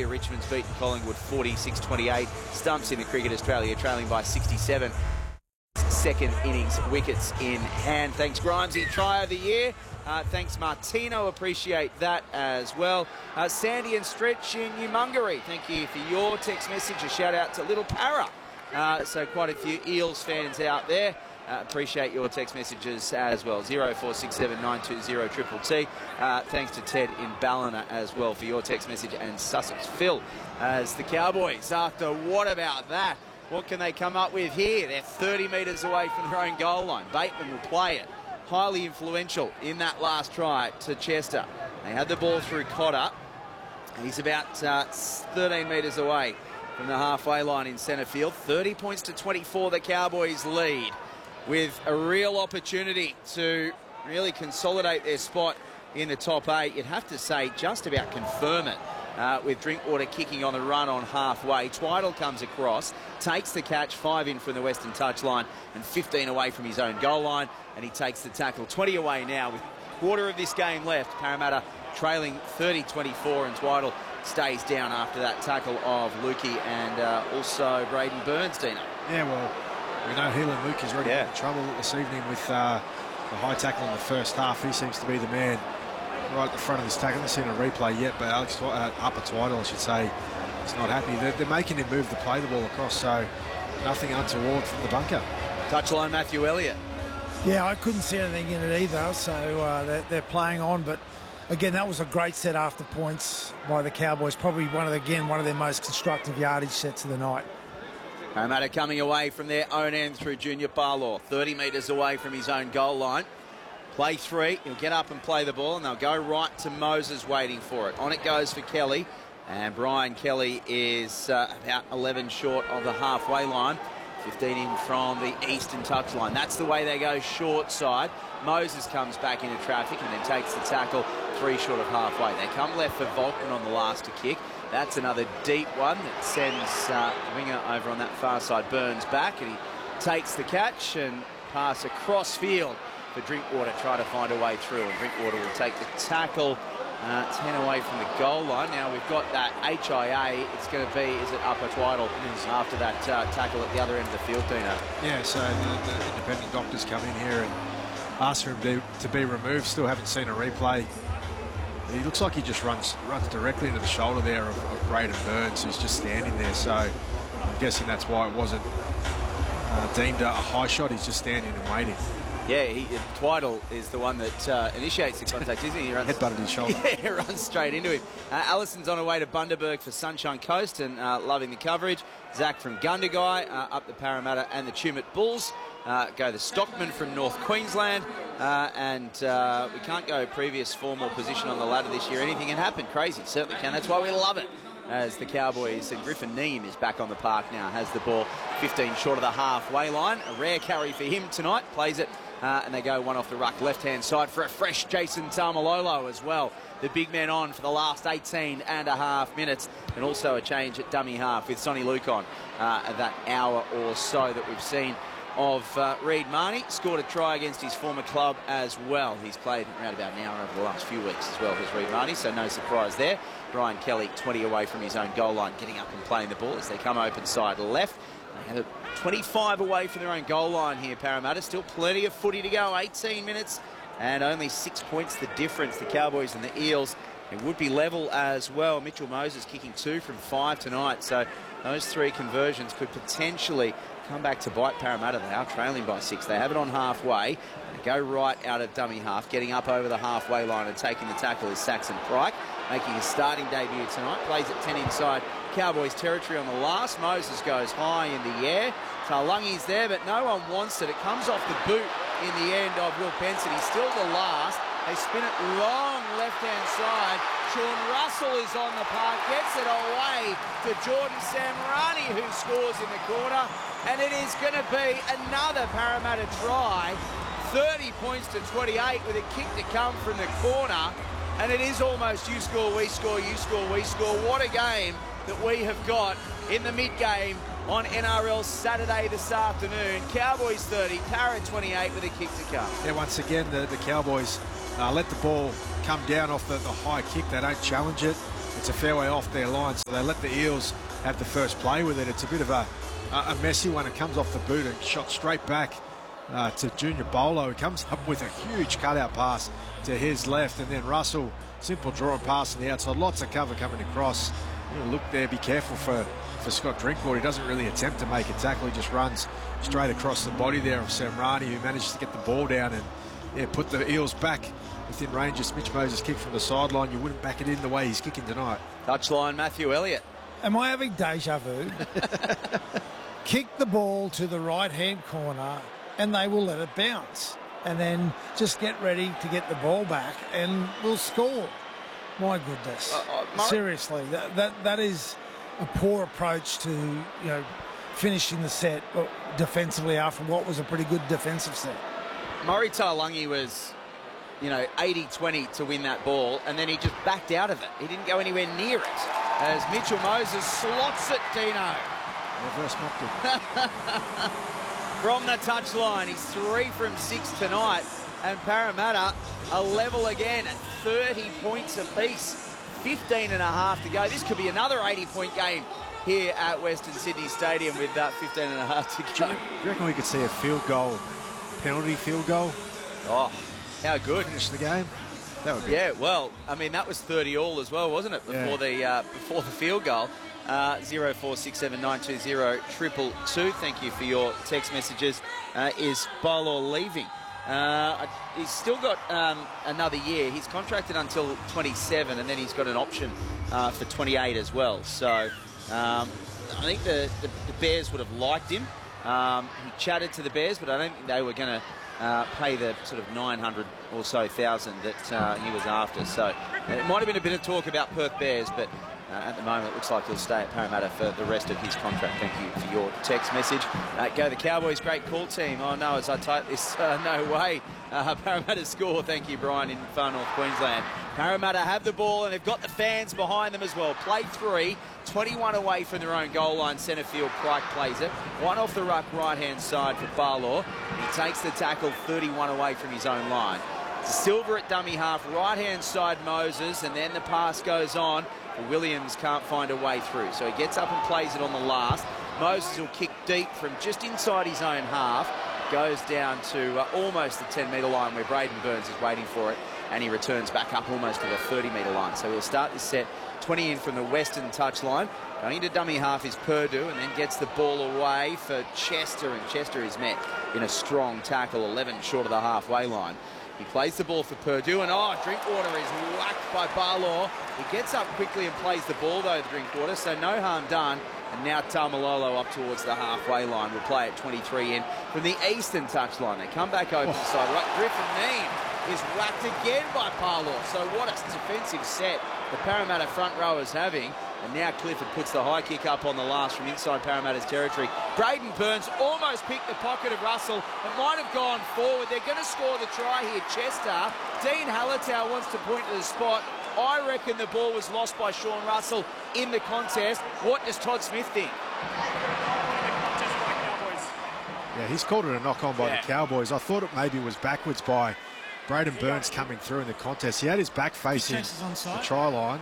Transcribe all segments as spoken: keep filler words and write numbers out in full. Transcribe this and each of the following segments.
year. Richmond's beaten Collingwood forty-six twenty-eight. Stumps in the Cricket Australia, trailing by sixty-seven. Second innings wickets in hand. Thanks, Grimesy. Try of the year. Uh, thanks, Martino. Appreciate that as well. Uh, Sandy and Stretch in Umungary. Thank you for your text message. A shout out to Little Para. Uh, so quite a few Eels fans out there. Uh, appreciate your text messages as well. zero four six seven nine two zero triple T. Uh, thanks to Ted in Ballina as well for your text message. And Sussex Phil as the Cowboys. After what about that? What can they come up with here? They're thirty metres away from their own goal line. Bateman will play it. Highly influential in that last try to Chester. They had the ball through Cotter. He's about uh, thirteen metres away from the halfway line in centre field. thirty points to twenty-four, the Cowboys lead, with a real opportunity to really consolidate their spot in the top eight. You'd have to say just about confirm it. Uh, with Drinkwater kicking on the run on halfway. Twiddle comes across, takes the catch, five in from the western touchline and fifteen away from his own goal line, and he takes the tackle. twenty away now with a quarter of this game left. Parramatta trailing thirty twenty-four, and Twiddle stays down after that tackle of Lukey and uh, also Braden Burns, Dino. Yeah, well, we know Heelan Luke is ready yeah. for trouble this evening with uh, the high tackle in the first half. He seems to be the man right at the front of this tackle. I haven't seen a replay yet, but Alex uh, Upper Twiddle, I should say, is not happy. They're, they're making him move to play the ball across, so nothing untoward from the bunker. Touchline, Matthew Elliott. Yeah, I couldn't see anything in it either, so uh, they're, they're playing on. But again, that was a great set after points by the Cowboys. Probably one of the, again one of their most constructive yardage sets of the night. Parramatta coming away from their own end through Junior Barlaw, thirty metres away from his own goal line. Play three, he'll get up and play the ball, and they'll go right to Moses waiting for it. On it goes for Kelly, and Brian Kelly is uh, about eleven short of the halfway line, fifteen in from the eastern touchline. That's the way they go, short side. Moses comes back into traffic and then takes the tackle three short of halfway. They come left for Volkman on the last to kick. That's another deep one that sends uh, winger over on that far side, Burns back, and he takes the catch and pass across field. For Drinkwater, try to find a way through, and Drinkwater will take the tackle uh, ten away from the goal line. Now we've got that H I A. It's going to be, is it Upper Twiddle after that uh, tackle at the other end of the field, Dino? Yeah, so the, the independent doctors come in here and ask for him to, to be removed. Still haven't seen a replay. He looks like he just runs runs directly into the shoulder there of, of Braden Burns, who's just standing there. So I'm guessing that's why it wasn't uh, deemed a high shot. He's just standing and waiting. Yeah, he, Twiddle is the one that uh, initiates the contact, isn't he? He runs, Headbutted his shoulder. Yeah, he runs straight into him. Uh, Allison's on her way to Bundaberg for Sunshine Coast and uh, loving the coverage. Zach from Gundagai, uh, up the Parramatta and the Tumut Bulls. Uh, go the Stockman from North Queensland. Uh, and uh, we can't go previous formal position on the ladder this year. Anything can happen. Crazy, certainly can. That's why we love it. As the Cowboys, and Griffin Neem is back on the park now, has the ball fifteen short of the halfway line. A rare carry for him tonight, plays it, uh, and they go one off the ruck left-hand side for a fresh Jason Tamalolo as well. The big man on for the last eighteen and a half minutes, and also a change at dummy half with Sonny Luke on uh, that hour or so that we've seen of uh, Reid Marnie. Scored a try against his former club as well. He's played around about an hour over the last few weeks as well as Reid Marnie, so no surprise there. Brian Kelly, twenty away from his own goal line, getting up and playing the ball as they come open side left. They have twenty-five away from their own goal line here, Parramatta. Still plenty of footy to go, eighteen minutes, and only six points the difference, the Cowboys and the Eels. It would be level as well. Mitchell Moses kicking two from five tonight, so those three conversions could potentially come back to bite Parramatta. They are trailing by six. They have it on halfway. They go right out of dummy half, getting up over the halfway line and taking the tackle is Saxon Pryke, making his starting debut tonight. Plays at ten inside Cowboys territory on the last. Moses goes high in the air. Taulungi's there, but no one wants it. It comes off the boot in the end of Will Penson. He's still the last. They spin it long left-hand side. Sean Russell is on the park, gets it away to Jordan Samrani, who scores in the corner. And it is going to be another Parramatta try. thirty points to twenty-eight with a kick to come from the corner. And it is almost you score, we score, you score, we score. What a game that we have got in the mid-game on N R L Saturday this afternoon. Cowboys thirty, Parra twenty-eight with a kick to come. Yeah, once again, the, the Cowboys uh, let the ball come down off the, the high kick. They don't challenge it. It it's a fair way off their line, so they let the Eels have the first play with it. It's a bit of a, a messy one. It comes off the boot and shot straight back uh, to Junior Bolo, who comes up with a huge cutout pass to his left, and then Russell, simple draw and pass on the outside. Lots of cover coming across. You know, look there, be careful for, for Scott Drinkwater. He doesn't really attempt to make a tackle. He just runs straight across the body there of Samrani, who manages to get the ball down and yeah, put the Eels back within range of Mitch Moses' kick from the sideline. You wouldn't back it in the way he's kicking tonight. Touchline, Matthew Elliott. Am I having deja vu? Kick the ball to the right-hand corner and they will let it bounce. And then just get ready to get the ball back and we'll score. My goodness. Uh, uh, my... Seriously, that, that that is a poor approach to, you know, finishing the set defensively after what was a pretty good defensive set. Murray Taulagi was, you know, eighty twenty to win that ball, and then he just backed out of it. He didn't go anywhere near it. As Mitchell Moses slots it, Dino. Reverse mocked it. From the touchline, he's three from six tonight, and Parramatta a level again at thirty points apiece. fifteen and a half to go. This could be another eighty point game here at Western Sydney Stadium with that fifteen and a half to go. Do you reckon we could see a field goal, penalty field goal? Oh, how good. Finish the game? That would be. Yeah, well, I mean, that was thirty all as well, wasn't it, before, yeah. the, uh, before the field goal. Uh, zero four six seven nine two zero triple two. Thank you for your text messages. Uh, is Bolo leaving? Uh, he's still got um, another year. He's contracted until twenty-seven, and then he's got an option uh, for twenty-eight as well. So um, I think the, the, the Bears would have liked him. Um, he chatted to the Bears, but I don't think they were going to uh, pay the sort of nine hundred or so thousand that uh, he was after. So it might have been a bit of talk about Perth Bears, but Uh, at the moment, it looks like he'll stay at Parramatta for the rest of his contract. Thank you for your text message. Uh, go the Cowboys, great call team. Oh no, as I type this, uh, no way. Uh, Parramatta score, thank you, Brian, in far north Queensland. Parramatta have the ball and they've got the fans behind them as well. Play three, twenty-one away from their own goal line. Centre field, Pryke plays it. One off the ruck, right-hand side for Barlaw. He takes the tackle, thirty-one away from his own line. Silver at dummy half, right-hand side Moses, and then the pass goes on. Williams can't find a way through, so he gets up and plays it on the last. Moses will kick deep from just inside his own half, goes down to uh, almost the ten metre line where Braden Burns is waiting for it, and he returns back up almost to the thirty metre line. So he'll start this set twenty in from the western touchline. Going into dummy half is Purdue, and then gets the ball away for Chester, and Chester is met in a strong tackle, eleven short of the halfway line. He plays the ball for Purdue, and oh, Drinkwater is whacked by Barlaw. He gets up quickly and plays the ball, though, Drinkwater, so no harm done. And now Taumalolo up towards the halfway line. Will play at twenty-three in from the eastern touchline. They come back open oh. side right. Griffin Neame is whacked again by Barlaw. So what a defensive set the Parramatta front row is having. And now Clifford puts the high kick up on the last from inside Parramatta's territory. Braden Burns almost picked the pocket of Russell. It might have gone forward. They're going to score the try here. Chester. Dean Hallertau wants to point to the spot. I reckon the ball was lost by Sean Russell in the contest. What does Todd Smith think? Yeah, he's called it a knock-on by yeah. the Cowboys. I thought it maybe was backwards by Braden Burns coming through in the contest. He had his back facing the try line.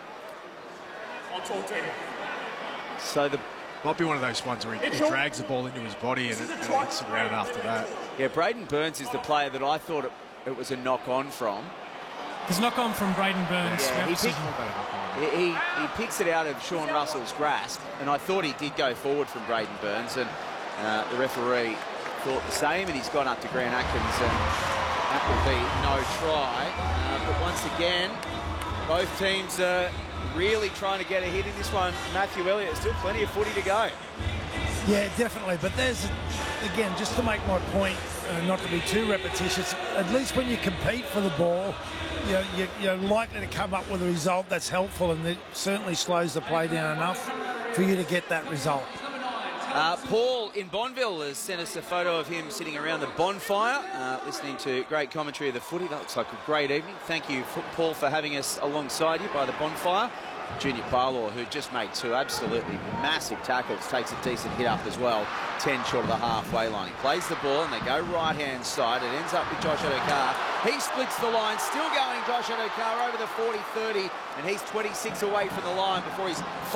So the might be one of those ones where he, he drags the ball into his body and it, and it hits the ground after that. Yeah, Braden Burns is the player that I thought it, it was a knock-on from. It's knock-on from Braden Burns. Yeah, he, pick, he, he, he picks it out of Sean Russell's grasp, and I thought he did go forward from Braden Burns, and uh, the referee thought the same, and he's gone up to Grant Atkins, and that will be no try. Uh, but once again, both teams are really trying to get a hit in this one. Matthew Elliott, still plenty of footy to go. Yeah, definitely. But there's, again, just to make my point, uh, not to be too repetitious, at least when you compete for the ball, you know, you're, you're likely to come up with a result that's helpful, and it certainly slows the play down enough for you to get that result. Uh, Paul in Bonville has sent us a photo of him sitting around the bonfire, uh, listening to great commentary of the footy. That looks like a great evening. Thank you, Paul, for having us alongside you by the bonfire. Junior Parlour, who just made two absolutely massive tackles, takes a decent hit up as well, ten short of the halfway line. He plays the ball and they go right-hand side. It ends up with Josh Adokar. He splits the line, still going Josh Adokar over the forty thirty, and he's twenty-six away from the line before he's